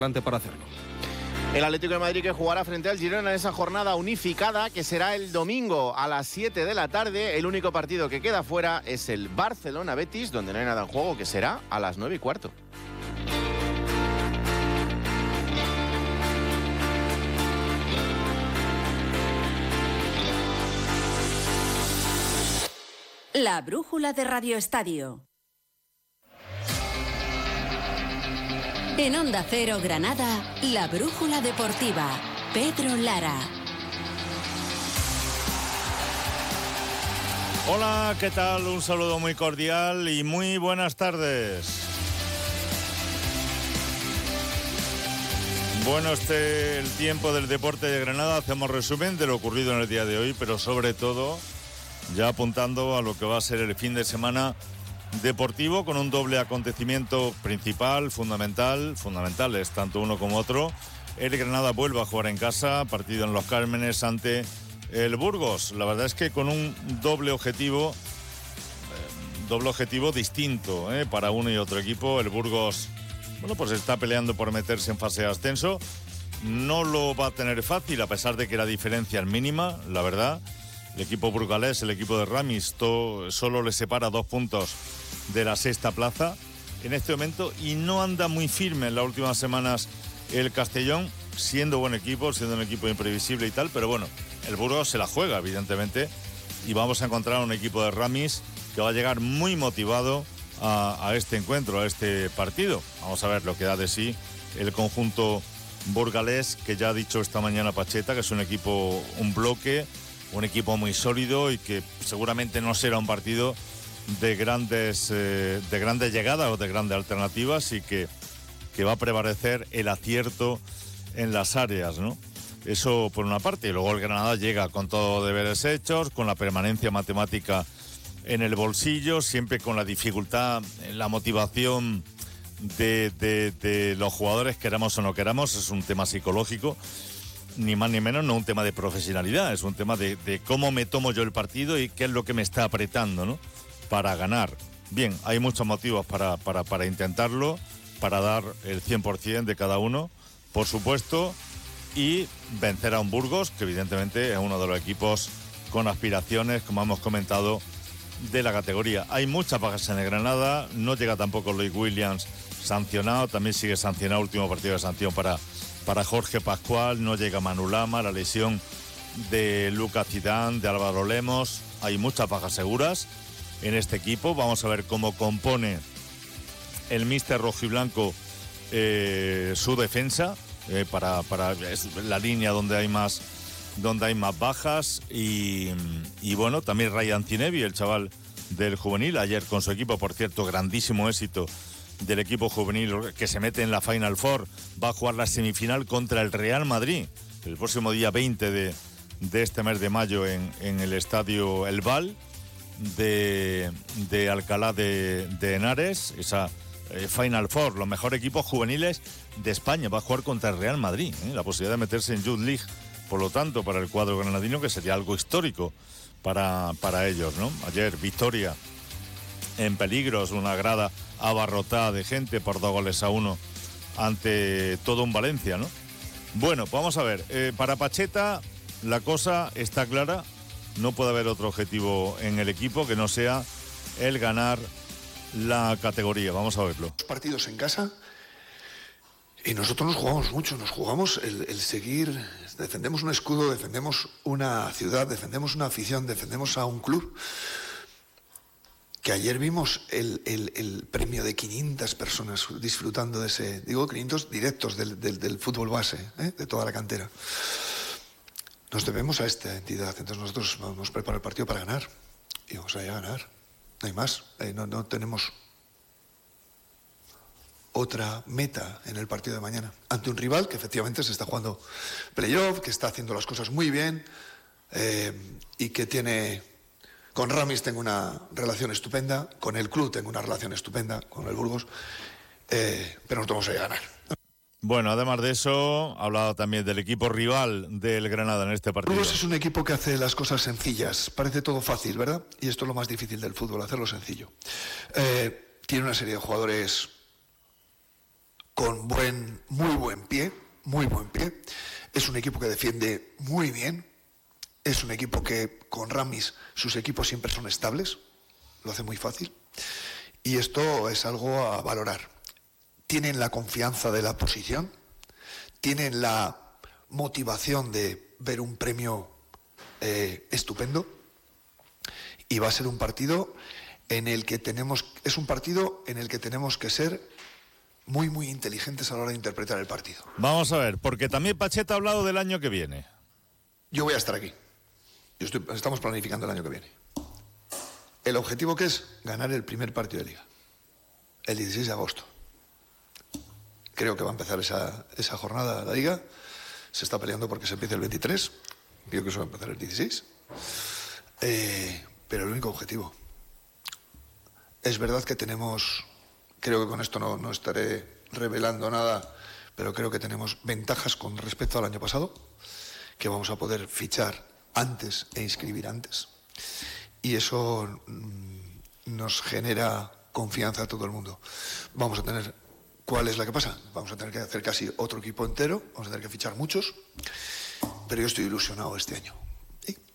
para hacerlo. El Atlético de Madrid que jugará frente al Girona en esa jornada unificada que será el domingo a las 7 de la tarde. El único partido que queda fuera es el Barcelona-Betis, donde no hay nada en juego, que será a las 9:15. La brújula de Radio Estadio. En Onda Cero Granada, la brújula deportiva. Pedro Lara. Hola, ¿qué tal? Un saludo muy cordial y muy buenas tardes. Bueno, el tiempo del deporte de Granada. Hacemos resumen de lo ocurrido en el día de hoy, pero sobre todo ya apuntando a lo que va a ser el fin de semana deportivo, con un doble acontecimiento principal, fundamentales, tanto uno como otro. El Granada vuelve a jugar en casa, partido en Los Cármenes ante el Burgos. La verdad es que con un doble objetivo distinto para uno y otro equipo. El Burgos, pues está peleando por meterse en fase de ascenso. No lo va a tener fácil, a pesar de que la diferencia es mínima, la verdad. El equipo burgalés, el equipo de Ramis, solo le separa 2 puntos de la 6ª plaza en este momento, y no anda muy firme en las últimas semanas el Castellón, siendo buen equipo, siendo un equipo imprevisible y tal, pero bueno, el Burgos se la juega, evidentemente, y vamos a encontrar un equipo de Ramis que va a llegar muy motivado a este encuentro, a este partido. Vamos a ver lo que da de sí el conjunto burgalés, que ya ha dicho esta mañana Pacheta que es un equipo, un bloque, un equipo muy sólido y que seguramente no será un partido de grandes llegadas o de grandes alternativas, y que va a prevalecer el acierto en las áreas, ¿no? Eso por una parte. Y luego el Granada llega con todos los deberes hechos, con la permanencia matemática en el bolsillo, siempre con la dificultad, la motivación de los jugadores, queramos o no queramos. Es un tema psicológico, ni más ni menos, no un tema de profesionalidad, es un tema de cómo me tomo yo el partido y qué es lo que me está apretando, ¿no?, para ganar. Bien, hay muchos motivos para intentarlo, para dar el 100% de cada uno, por supuesto, y vencer a un Burgos, que evidentemente es uno de los equipos con aspiraciones, como hemos comentado, de la categoría. Hay muchas bajas en el Granada, no llega tampoco Luis Williams sancionado, también sigue sancionado, último partido de sanción para Jorge Pascual, no llega Manu Lama, la lesión de Lucas Zidane, de Álvaro Lemos. Hay muchas bajas seguras en este equipo. Vamos a ver cómo compone el míster rojiblanco su defensa, para la línea donde hay más bajas, y bueno, también Ryan Zinebi, el chaval del juvenil, ayer con su equipo, por cierto, grandísimo éxito del equipo juvenil, que se mete en la Final Four, va a jugar la semifinal contra el Real Madrid el próximo día 20 de este mes de mayo en el estadio El Val de Alcalá de Henares. Esa Final Four, los mejores equipos juveniles de España, va a jugar contra el Real Madrid, la posibilidad de meterse en Youth League, por lo tanto, para el cuadro granadino, que sería algo histórico para ellos, ¿no? Ayer victoria en Peligros, una grada abarrotada de gente por 2-1 ante todo un Valencia, ¿no? Bueno, vamos a ver, para Pacheta la cosa está clara, no puede haber otro objetivo en el equipo que no sea el ganar la categoría. Vamos a verlo. Partidos en casa, y nosotros nos jugamos mucho, nos jugamos el seguir, defendemos un escudo, defendemos una ciudad, defendemos una afición, defendemos a un club. Que ayer vimos el premio de 500 personas disfrutando de ese, 500 directos del fútbol base, de toda la cantera. Nos debemos a esta entidad, entonces nosotros vamos a preparar el partido para ganar, y vamos a ir a ganar, no hay más, no tenemos otra meta en el partido de mañana, ante un rival que efectivamente se está jugando playoff, que está haciendo las cosas muy bien, y que tiene... Con Ramis tengo una relación estupenda, con el club tengo una relación estupenda, con el Burgos, pero nosotros vamos a ir a ganar. Bueno, además de eso, ha hablado también del equipo rival del Granada en este partido. Burgos es un equipo que hace las cosas sencillas, parece todo fácil, ¿verdad? Y esto es lo más difícil del fútbol, hacerlo sencillo. Tiene una serie de jugadores con muy buen pie. Es un equipo que defiende muy bien. Es un equipo que con Ramis sus equipos siempre son estables. Lo hace muy fácil. Y esto es algo a valorar. Tienen la confianza de la posición. Tienen la motivación de ver un premio estupendo. Y va a ser un partido en el que tenemos que ser muy inteligentes a la hora de interpretar el partido. Vamos a ver, porque también Pacheta ha hablado del año que viene. Yo voy a estar aquí. Estamos planificando el año que viene. El objetivo que es ganar el primer partido de Liga, el 16 de agosto. Creo que va a empezar esa jornada de la Liga. Se está peleando porque se empiece el 23. Creo que eso va a empezar el 16. Pero el único objetivo. Es verdad que tenemos, creo que con esto no estaré revelando nada, pero creo que tenemos ventajas con respecto al año pasado, que vamos a poder fichar antes e inscribir antes. Y eso nos genera confianza a todo el mundo. Vamos a tener, ¿cuál es la que pasa? Vamos a tener que hacer casi otro equipo entero, vamos a tener que fichar muchos, pero yo estoy ilusionado este año.